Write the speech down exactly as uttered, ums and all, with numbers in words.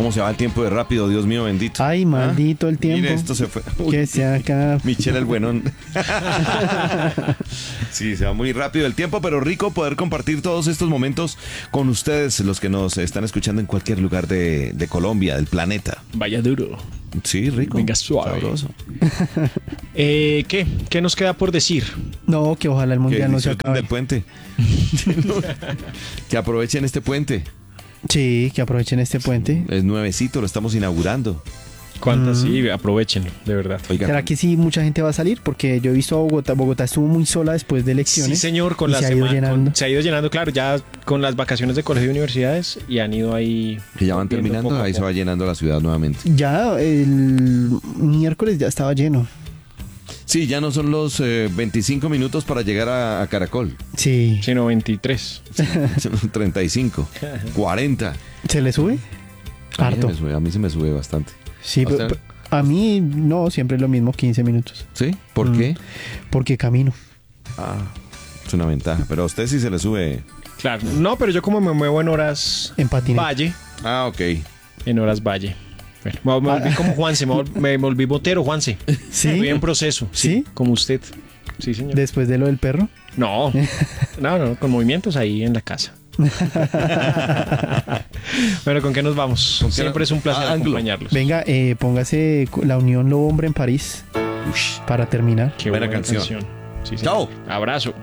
¿Cómo se va el tiempo de rápido? Dios mío, bendito. Ay, maldito el tiempo. Mire, esto se fue. Uy, que se acaba. Michelle el buenón. Sí, se va muy rápido el tiempo, pero rico poder compartir todos estos momentos con ustedes, los que nos están escuchando en cualquier lugar de, de Colombia, del planeta. Vaya duro. Sí, rico. Venga, suave. Sabroso. Eh, ¿Qué? ¿Qué nos queda por decir? No, que ojalá el Que mundial no se disfruten acabe. del puente. Que aprovechen este puente. Sí, que aprovechen este puente. Es nuevecito, lo estamos inaugurando. ¿Cuántas? Mm. Sí, aprovechenlo, de verdad. Oiga, ¿Será que sí mucha gente va a salir? Porque yo he visto a Bogotá. Bogotá estuvo muy sola después de elecciones. Sí, señor, con y la se ha ido sema- llenando. con- se ha ido llenando, claro, ya con las vacaciones de colegio y universidades y han ido ahí. que ya van viendo terminando, poco a ahí se poco. va llenando la ciudad nuevamente. Ya el miércoles ya estaba lleno. Sí, ya no son los eh, veinticinco minutos para llegar a, a Caracol. Sí. Sí, no, veintitrés. Son treinta y cinco, cuarenta. ¿Se le sube? A mí, Harto. me sube, a mí se me sube bastante. Sí, ¿A pero- usted? pero a mí no, siempre es lo mismo, quince minutos. ¿Sí? ¿Por Mm. qué? Porque camino. Ah, es una ventaja. Pero a usted sí se le sube. Claro. No, pero yo como me muevo en horas En patineta. valle, Ah, ok. en horas valle. Bueno, me, me volví como Juanse, me, vol- me volví botero, Juanse. ¿Sí? Estoy en proceso. ¿Sí? Como usted. Sí, señor. Después de lo del perro. No, no, no, con movimientos ahí en la casa. Bueno, ¿con qué nos vamos? ¿Con qué Siempre no- es un placer Ah, Anglo. acompañarlos. Venga, eh, póngase la Unión Lobo Hombre en París Ush. para terminar. Qué buena buena, canción. canción. Sí, señor. Chao. Abrazo.